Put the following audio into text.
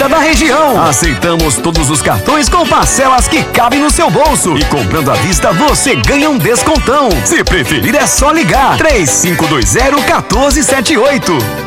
favorita da região. Aceitamos todos os cartões com parcelas que cabem no seu bolso. E comprando à vista você ganha um descontão. Se preferir é só ligar 3520-1478.